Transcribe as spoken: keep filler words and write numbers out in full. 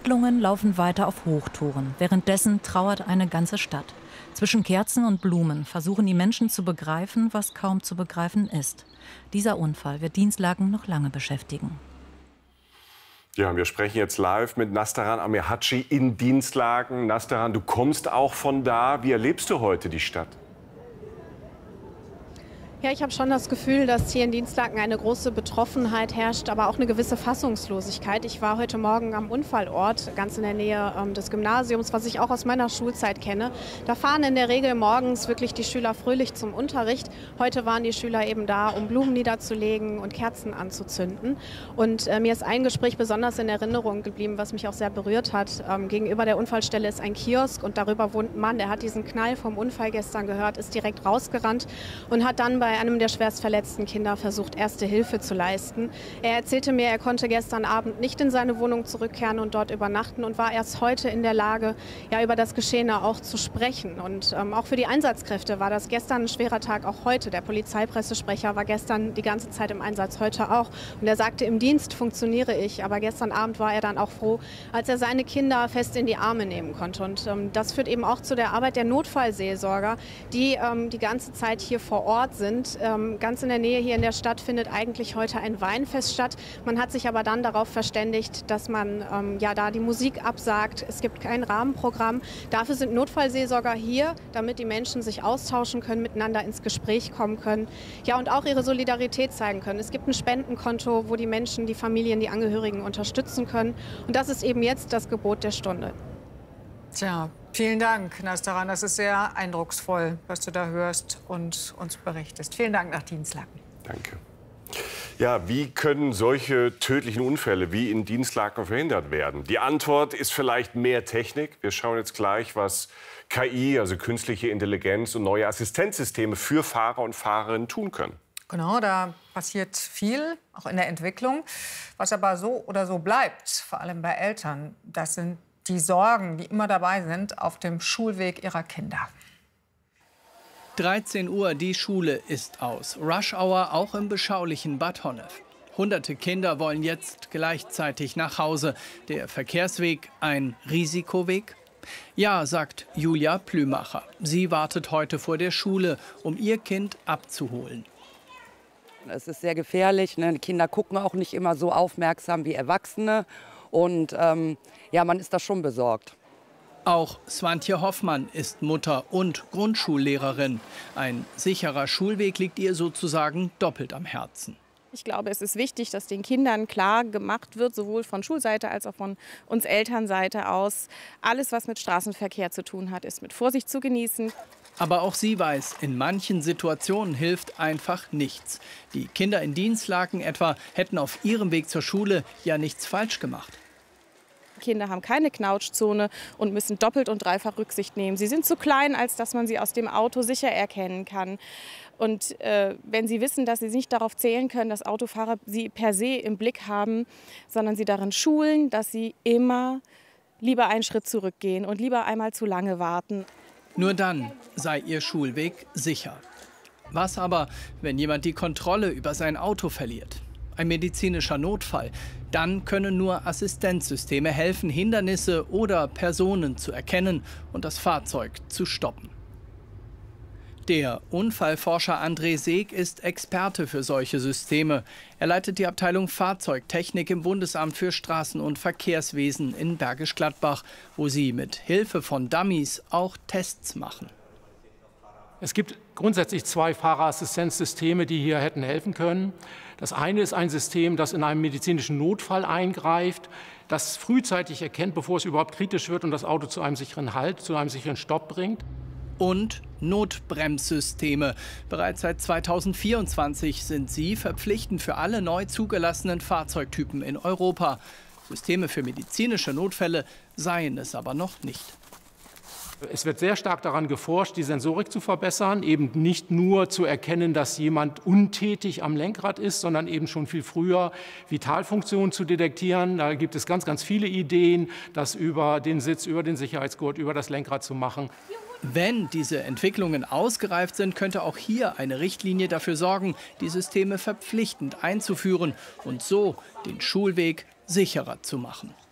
Ermittlungen laufen weiter auf Hochtouren. Währenddessen trauert eine ganze Stadt. Zwischen Kerzen und Blumen versuchen die Menschen zu begreifen, was kaum zu begreifen ist. Dieser Unfall wird Dienstlaken noch lange beschäftigen. Ja, wir sprechen jetzt live mit Nastaran Amirhaci in Dienstlaken. Nastaran, du kommst auch von da. Wie erlebst du heute die Stadt? Ja, ich habe schon das Gefühl, dass hier in Dienstlaken eine große Betroffenheit herrscht, aber auch eine gewisse Fassungslosigkeit. Ich war heute Morgen am Unfallort, ganz in der Nähe ähm, des Gymnasiums, was ich auch aus meiner Schulzeit kenne. Da fahren in der Regel morgens wirklich die Schüler fröhlich zum Unterricht. Heute waren die Schüler eben da, um Blumen niederzulegen und Kerzen anzuzünden. Und äh, mir ist ein Gespräch besonders in Erinnerung geblieben, was mich auch sehr berührt hat. Ähm, gegenüber der Unfallstelle ist ein Kiosk und darüber wohnt ein Mann, der hat diesen Knall vom Unfall gestern gehört, ist direkt rausgerannt und hat dann bei einem der schwerst verletzten Kinder versucht, erste Hilfe zu leisten. Er erzählte mir, er konnte gestern Abend nicht in seine Wohnung zurückkehren und dort übernachten und war erst heute in der Lage, ja, über das Geschehene auch zu sprechen. Und ähm, auch für die Einsatzkräfte war das gestern ein schwerer Tag, auch heute. Der Polizeipressesprecher war gestern die ganze Zeit im Einsatz, heute auch. Und er sagte, im Dienst funktioniere ich. Aber gestern Abend war er dann auch froh, als er seine Kinder fest in die Arme nehmen konnte. Und ähm, das führt eben auch zu der Arbeit der Notfallseelsorger, die ähm, die ganze Zeit hier vor Ort sind. Ähm, ganz in der Nähe hier in der Stadt findet eigentlich heute ein Weinfest statt. Man hat sich aber dann darauf verständigt, dass man ähm, ja da die Musik absagt. Es gibt kein Rahmenprogramm. Dafür sind Notfallseelsorger hier, damit die Menschen sich austauschen können, miteinander ins Gespräch kommen können. Ja, und auch ihre Solidarität zeigen können. Es gibt ein Spendenkonto, wo die Menschen, die Familien, die Angehörigen unterstützen können. Und das ist eben jetzt das Gebot der Stunde. Tja, vielen Dank, Nastaran. Das ist sehr eindrucksvoll, was du da hörst und uns berichtest. Vielen Dank nach Dienstlaken. Danke. Ja, wie können solche tödlichen Unfälle wie in Dienstlaken verhindert werden? Die Antwort ist vielleicht mehr Technik. Wir schauen jetzt gleich, was K I, also künstliche Intelligenz und neue Assistenzsysteme für Fahrer und Fahrerinnen tun können. Genau, da passiert viel, auch in der Entwicklung. Was aber so oder so bleibt, vor allem bei Eltern, das sind die Sorgen, die immer dabei sind auf dem Schulweg ihrer Kinder. dreizehn Uhr, die Schule ist aus. Rush Hour auch im beschaulichen Bad Honnef. Hunderte Kinder wollen jetzt gleichzeitig nach Hause. Der Verkehrsweg ein Risikoweg? Ja, sagt Julia Plümacher. Sie wartet heute vor der Schule, um ihr Kind abzuholen. Es ist sehr gefährlich, ne? Die Kinder gucken auch nicht immer so aufmerksam wie Erwachsene. Und ähm, ja, man ist da schon besorgt. Auch Swantje Hoffmann ist Mutter und Grundschullehrerin. Ein sicherer Schulweg liegt ihr sozusagen doppelt am Herzen. Ich glaube, es ist wichtig, dass den Kindern klar gemacht wird, sowohl von Schulseite als auch von uns Elternseite aus, alles, was mit Straßenverkehr zu tun hat, ist mit Vorsicht zu genießen. Aber auch sie weiß, in manchen Situationen hilft einfach nichts. Die Kinder in Dienstlaken etwa hätten auf ihrem Weg zur Schule ja nichts falsch gemacht. Kinder haben keine Knautschzone und müssen doppelt und dreifach Rücksicht nehmen. Sie sind zu klein, als dass man sie aus dem Auto sicher erkennen kann. Und äh, wenn sie wissen, dass sie nicht darauf zählen können, dass Autofahrer sie per se im Blick haben, sondern sie darin schulen, dass sie immer lieber einen Schritt zurückgehen und lieber einmal zu lange warten. Nur dann sei ihr Schulweg sicher. Was aber, wenn jemand die Kontrolle über sein Auto verliert? Ein medizinischer Notfall. Dann können nur Assistenzsysteme helfen, Hindernisse oder Personen zu erkennen und das Fahrzeug zu stoppen. Der Unfallforscher André Seeg ist Experte für solche Systeme. Er leitet die Abteilung Fahrzeugtechnik im Bundesamt für Straßen- und Verkehrswesen in Bergisch Gladbach, wo sie mit Hilfe von Dummies auch Tests machen. Es gibt grundsätzlich zwei Fahrerassistenzsysteme, die hier hätten helfen können. Das eine ist ein System, das in einem medizinischen Notfall eingreift, das frühzeitig erkennt, bevor es überhaupt kritisch wird und das Auto zu einem sicheren Halt, zu einem sicheren Stopp bringt. Und Notbremssysteme. Bereits seit zweitausendvierundzwanzig sind sie verpflichtend für alle neu zugelassenen Fahrzeugtypen in Europa. Systeme für medizinische Notfälle seien es aber noch nicht. Es wird sehr stark daran geforscht, die Sensorik zu verbessern, eben nicht nur zu erkennen, dass jemand untätig am Lenkrad ist, sondern eben schon viel früher Vitalfunktionen zu detektieren. Da gibt es ganz, ganz viele Ideen, das über den Sitz, über den Sicherheitsgurt, über das Lenkrad zu machen. Wenn diese Entwicklungen ausgereift sind, könnte auch hier eine Richtlinie dafür sorgen, die Systeme verpflichtend einzuführen und so den Schulweg sicherer zu machen.